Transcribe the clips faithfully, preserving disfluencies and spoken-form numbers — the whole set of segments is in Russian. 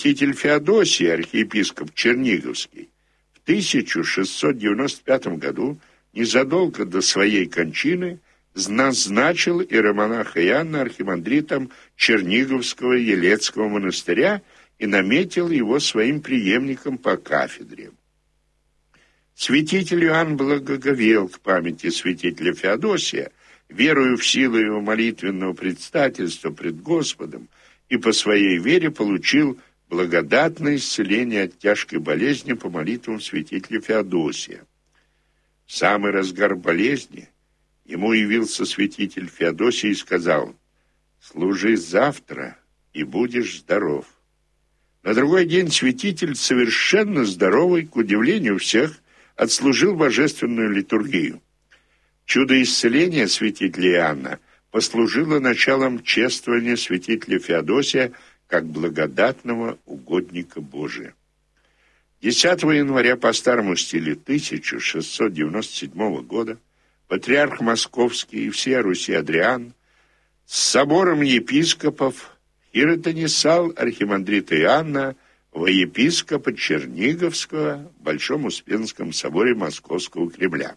Святитель Феодосий, архиепископ Черниговский, в тысяча шестьсот девяносто пятом году, незадолго до своей кончины, назначил иеромонаха Иоанна архимандритом Черниговского Елецкого монастыря и наметил его своим преемником по кафедре. Святитель Иоанн благоговел к памяти святителя Феодосия, веруя в силу его молитвенного предстательства пред Господом, и по своей вере получил благодатное исцеление от тяжкой болезни по молитвам святителя Феодосия. В самый разгар болезни ему явился святитель Феодосий и сказал: «Служи завтра, и будешь здоров». На другой день святитель, совершенно здоровый, к удивлению всех, отслужил божественную литургию. Чудо исцеления святителя Иоанна послужило началом чествования святителя Феодосия как благодатного угодника Божия. десятого января по старому стилю тысяча шестьсот девяносто седьмого года патриарх Московский и всея Руси Адриан с собором епископов иеротонисал архимандрита Иоанна во епископа Черниговского в Большом Успенском соборе Московского Кремля.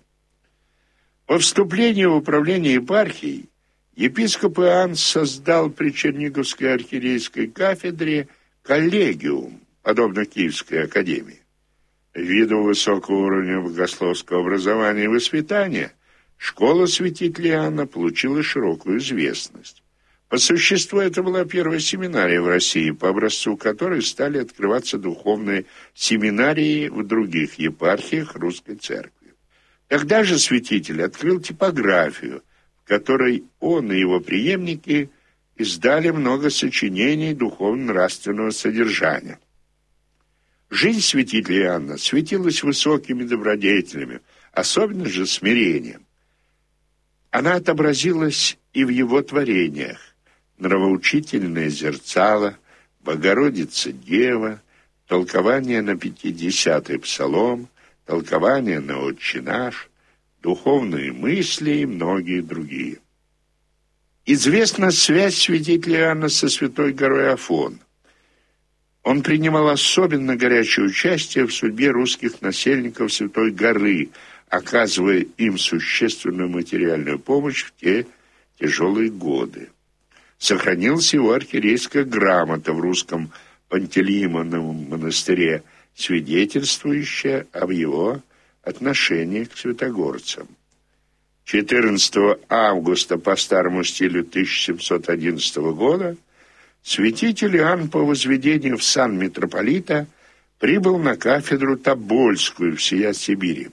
По вступлению в управление епархией епископ Иоанн создал при Черниговской архиерейской кафедре коллегиум, подобно Киевской академии. Ввиду высокого уровня богословского образования и воспитания, школа святителя Иоанна получила широкую известность. По существу это была первая семинария в России, по образцу которой стали открываться духовные семинарии в других епархиях Русской Церкви. Тогда же святитель открыл типографию, в которой он и его преемники издали много сочинений духовно-нравственного содержания. Жизнь святителя Иоанна светилась высокими добродетелями, особенно же смирением. Она отобразилась и в его творениях: нравоучительное зерцало, Богородица Дева, толкование на пятидесятый псалом, толкование на Отче наш, духовные мысли и многие другие. Известна связь святителя Иоанна со святой горой Афон. Он принимал особенно горячее участие в судьбе русских насельников Святой горы, оказывая им существенную материальную помощь в те тяжелые годы. Сохранилась его архиерейская грамота в русском Пантелеимоновом монастыре, свидетельствующая об его отношении к святогорцам. четырнадцатого августа по старому стилю тысяча семьсот одиннадцатого года святитель Иоанн по возведению в сан митрополита прибыл на кафедру Тобольскую всея Сибири.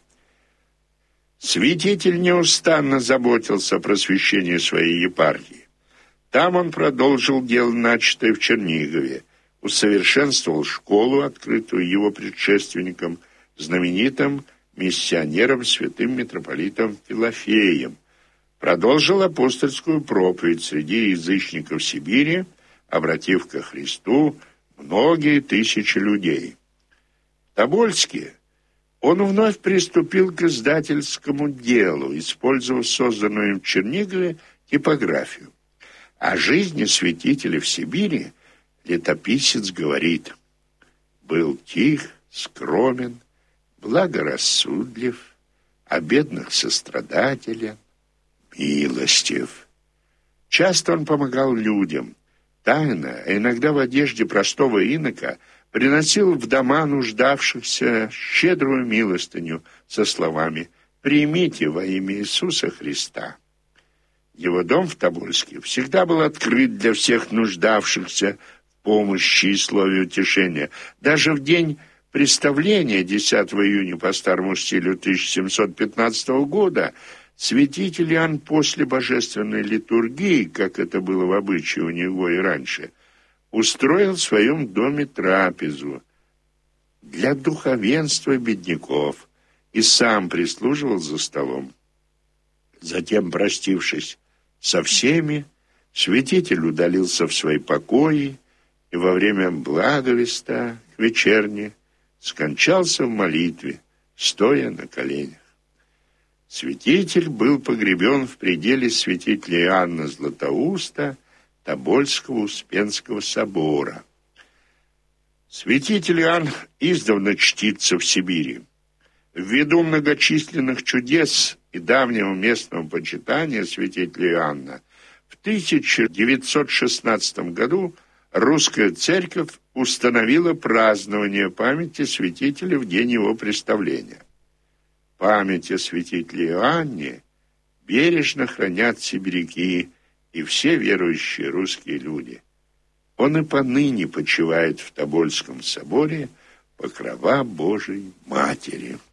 Святитель неустанно заботился о просвещении своей епархии. Там он продолжил дело, начатое в Чернигове, усовершенствовал школу, открытую его предшественником, знаменитым миссионером святым митрополитом Филофеем, продолжил апостольскую проповедь среди язычников Сибири, обратив ко Христу многие тысячи людей. В Тобольске он вновь приступил к издательскому делу, использовав созданную им в Чернигове типографию. О жизни святителя в Сибири летописец говорит: «Был тих, скромен, благорассудлив, о бедных сострадателен, милостив». Часто он помогал людям, тайно, а иногда в одежде простого инока, приносил в дома нуждавшихся щедрую милостыню со словами: «Примите во имя Иисуса Христа». Его дом в Тобольске всегда был открыт для всех нуждавшихся в помощи и слове утешения. Даже в день представления, десятого июня по старому стилю тысяча семьсот пятнадцатого года, святитель Иоанн после божественной литургии, как это было в обычае у него и раньше, устроил в своем доме трапезу для духовенства бедняков и сам прислуживал за столом. Затем, простившись со всеми, святитель удалился в свои покои и во время благовеста к вечерне скончался в молитве, стоя на коленях. Святитель был погребен в пределе святителя Иоанна Златоуста Тобольского Успенского собора. Святитель Иоанн издавна чтится в Сибири. Ввиду многочисленных чудес и давнего местного почитания святителя Иоанна, в тысяча девятьсот шестнадцатом году русская церковь установила празднование памяти святителя в день его представления. Память о святителе Иоанне бережно хранят сибиряки и все верующие русские люди. Он и поныне почивает в Тобольском соборе Покрова Божией Матери.